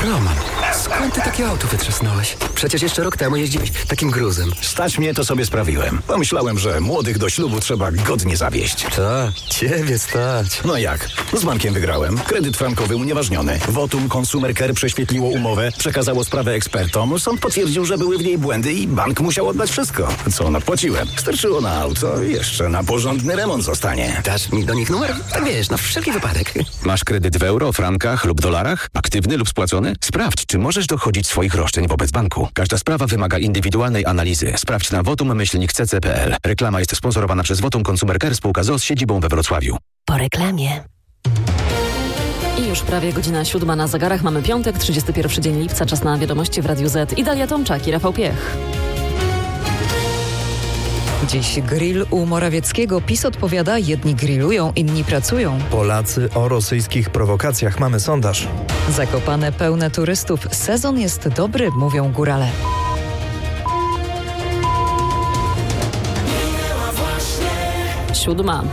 Roman, skąd ty takie auto wytrzasnąłeś? Przecież jeszcze rok temu jeździłeś takim gruzem. Stać mnie, to sobie sprawiłem. Pomyślałem, że młodych do ślubu trzeba godnie zawieźć. Tak, ciebie stać. No jak? Z bankiem wygrałem. Kredyt frankowy unieważniony. Votum Consumer Care prześwietliło umowę, przekazało sprawę ekspertom. Sąd potwierdził, że były w niej błędy i bank musiał oddać wszystko. Co nadpłaciłem? Starczyło na auto i jeszcze na porządny remont zostanie. Dasz mi do nich numer? Tak wiesz, na wszelki wypadek. Masz kredyt w euro, frankach lub dolarach? Aktywny lub spłacony? Sprawdź, czy możesz dochodzić swoich roszczeń wobec banku. Każda sprawa wymaga indywidualnej analizy. Sprawdź na votum-cc.pl. Reklama jest sponsorowana przez Votum Consumer Care spółka z siedzibą we Wrocławiu. Po reklamie. I już prawie godzina 7 na zegarach. Mamy piątek, 31 dzień lipca. Czas na wiadomości w Radiu Z. Dalia Tomczak i Rafał Piech. Dziś grill u Morawieckiego. PiS odpowiada, jedni grillują, inni pracują. Polacy o rosyjskich prowokacjach. Mamy sondaż. Zakopane pełne turystów. Sezon jest dobry, mówią górale. Siódma.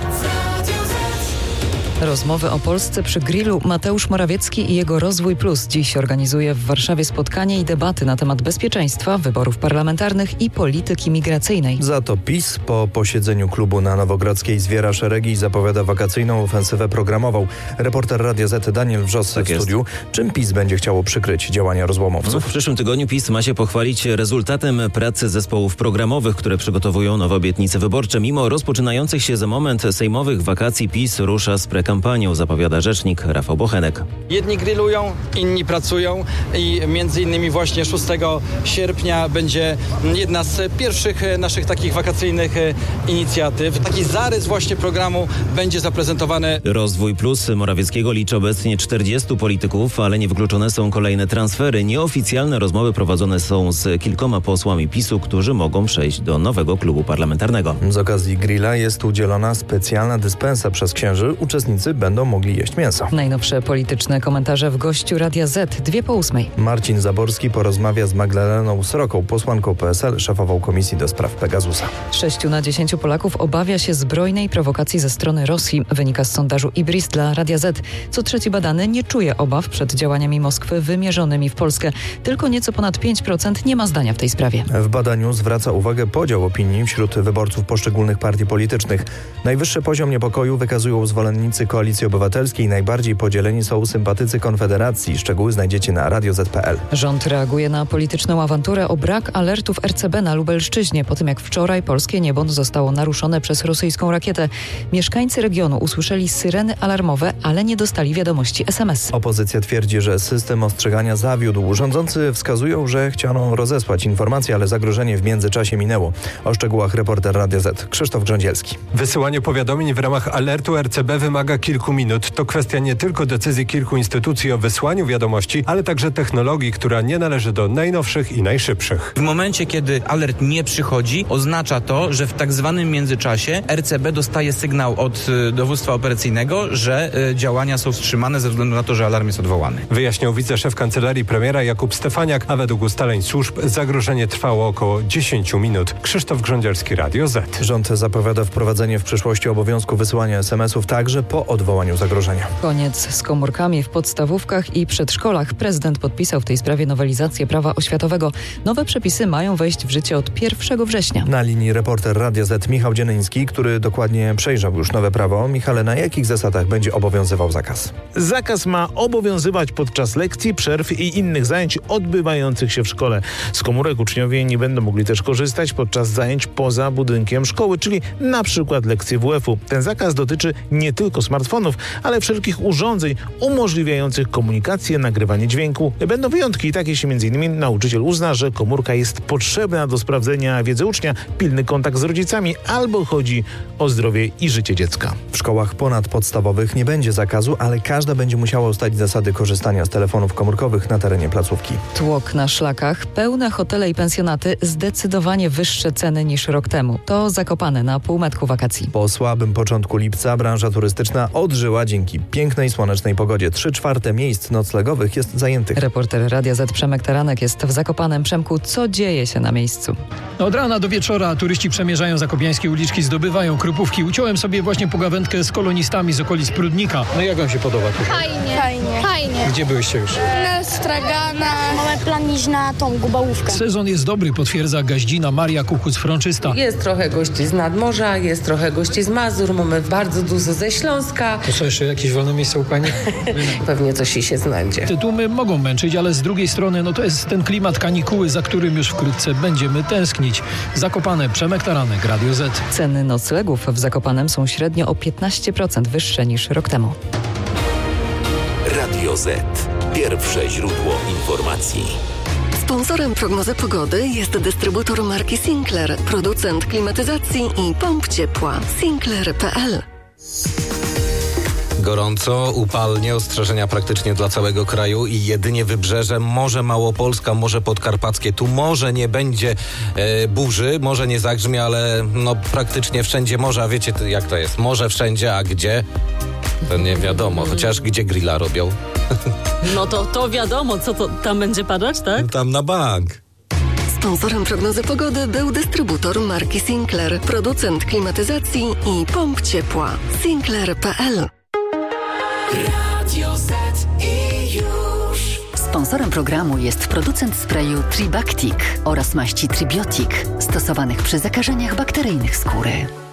Rozmowy o Polsce przy grillu. Mateusz Morawiecki i jego Rozwój Plus. Dziś organizuje w Warszawie spotkanie i debaty na temat bezpieczeństwa, wyborów parlamentarnych i polityki migracyjnej. Za to PiS po posiedzeniu klubu na Nowogrodzkiej zwiera szeregi i zapowiada wakacyjną ofensywę programową. Reporter Radia Z Daniel Wrzos w studiu. Czym PiS będzie chciało przykryć działania rozłamowców? W przyszłym tygodniu PiS ma się pochwalić rezultatem pracy zespołów programowych, które przygotowują nowe obietnice wyborcze. Mimo rozpoczynających się za moment sejmowych wakacji PiS rusza z kampanią, zapowiada rzecznik Rafał Bochenek. Jedni grillują, inni pracują i między innymi właśnie 6 sierpnia będzie jedna z pierwszych naszych takich wakacyjnych inicjatyw. Taki zarys właśnie programu będzie zaprezentowany. Rozwój Plus Morawieckiego liczy obecnie 40 polityków, ale niewykluczone są kolejne transfery. Nieoficjalne rozmowy prowadzone są z kilkoma posłami PiS-u, którzy mogą przejść do nowego klubu parlamentarnego. Z okazji grilla jest udzielona specjalna dyspensa przez księży. Uczestnicy będą mogli jeść mięso. Najnowsze polityczne komentarze w gościu Radia Z, 7:02. Marcin Zaborski porozmawia z Magdaleną Sroką, posłanką PSL, szefową Komisji do Spraw Pegasusa. 6 na 10 Polaków obawia się zbrojnej prowokacji ze strony Rosji. Wynika z sondażu IBRIS dla Radia Z. Co trzeci badany nie czuje obaw przed działaniami Moskwy wymierzonymi w Polskę. Tylko nieco ponad 5% nie ma zdania w tej sprawie. W badaniu zwraca uwagę podział opinii wśród wyborców poszczególnych partii politycznych. Najwyższy poziom niepokoju wykazują zwolennicy Koalicji Obywatelskiej. Najbardziej podzieleni są sympatycy Konfederacji. Szczegóły znajdziecie na radioz.pl. Rząd reaguje na polityczną awanturę o brak alertów RCB na Lubelszczyźnie, po tym jak wczoraj polskie niebo zostało naruszone przez rosyjską rakietę. Mieszkańcy regionu usłyszeli syreny alarmowe, ale nie dostali wiadomości SMS. Opozycja twierdzi, że system ostrzegania zawiódł. Rządzący wskazują, że chciano rozesłać informacje, ale zagrożenie w międzyczasie minęło. O szczegółach reporter Radia Z Krzysztof Grządzielski. Wysyłanie powiadomień w ramach alertu RCB wymaga kilku minut. To kwestia nie tylko decyzji kilku instytucji o wysłaniu wiadomości, ale także technologii, która nie należy do najnowszych i najszybszych. W momencie, kiedy alert nie przychodzi, oznacza to, że w tak zwanym międzyczasie RCB dostaje sygnał od dowództwa operacyjnego, że działania są wstrzymane ze względu na to, że alarm jest odwołany. Wyjaśniał wiceszef kancelarii premiera Jakub Stefaniak, a według ustaleń służb zagrożenie trwało około 10 minut. Krzysztof Grządzielski, Radio Z. Rząd zapowiada wprowadzenie w przyszłości obowiązku wysyłania SMS-ów także po odwołaniu zagrożenia. Koniec z komórkami w podstawówkach i przedszkolach. Prezydent podpisał w tej sprawie nowelizację prawa oświatowego. Nowe przepisy mają wejść w życie od 1 września. Na linii reporter Radia Z Michał Dziennyński, który dokładnie przejrzał już nowe prawo. Michale, na jakich zasadach będzie obowiązywał zakaz? Zakaz ma obowiązywać podczas lekcji, przerw i innych zajęć odbywających się w szkole. Z komórek uczniowie nie będą mogli też korzystać podczas zajęć poza budynkiem szkoły, czyli na przykład lekcji WF-u. Ten zakaz dotyczy nie tylko smartfonów, ale wszelkich urządzeń umożliwiających komunikację, nagrywanie dźwięku. Będą wyjątki, tak jeśli m.in. nauczyciel uzna, że komórka jest potrzebna do sprawdzenia wiedzy ucznia, pilny kontakt z rodzicami albo chodzi o zdrowie i życie dziecka. W szkołach ponadpodstawowych nie będzie zakazu, ale każda będzie musiała ustalić zasady korzystania z telefonów komórkowych na terenie placówki. Tłok na szlakach, pełne hotele i pensjonaty, zdecydowanie wyższe ceny niż rok temu. To Zakopane na półmetku wakacji. Po słabym początku lipca branża turystyczna Arena odżyła dzięki pięknej, słonecznej pogodzie. 3/4 miejsc noclegowych jest zajętych. Reporter Radia Z Przemek Taranek jest w Zakopanem. Przemku, co dzieje się na miejscu? Od rana do wieczora turyści przemierzają zakopiańskie uliczki, zdobywają krupówki. Uciąłem sobie właśnie pogawędkę z kolonistami z okolic Prudnika. No jak wam się podoba tu? Fajnie. Gdzie byłyście już? Na straganach. Mamy plan iść na tą Gubałówkę. Sezon jest dobry, potwierdza gaździna Maria Kukuc-Frączysta. Jest trochę gości z nadmorza, jest trochę gości z Mazur, mamy bardzo dużo ze Śląska. To co, jeszcze jakieś wolne miejsce u pani? Pewnie coś się znajdzie. Te tłumy mogą męczyć, ale z drugiej strony to jest ten klimat kanikuły, za którym już wkrótce będziemy tęsknić. Zakopane, Przemek Taranek, Radio Z. Ceny noclegów w Zakopanem są średnio o 15% wyższe niż rok temu. Radio Z. Pierwsze źródło informacji. Sponsorem prognozy pogody jest dystrybutor marki Sinclair, producent klimatyzacji i pomp ciepła. Sinclair.pl. Gorąco, upalnie, ostrzeżenia praktycznie dla całego kraju i jedynie wybrzeże, Morze Małopolska, Morze Podkarpackie. Tu może nie będzie burzy, może nie zagrzmie, ale praktycznie wszędzie morze, a wiecie jak to jest, morze wszędzie, a gdzie? To nie wiadomo, chociaż gdzie grilla robią. No to wiadomo, co to tam będzie padać, tak? Tam na bank. Sponsorem prognozy pogody był dystrybutor marki Sinclair, producent klimatyzacji i pomp ciepła. Sinclair.pl. Radio Z i już. Sponsorem programu jest producent sprayu Tribactic oraz maści Tribiotic, stosowanych przy zakażeniach bakteryjnych skóry.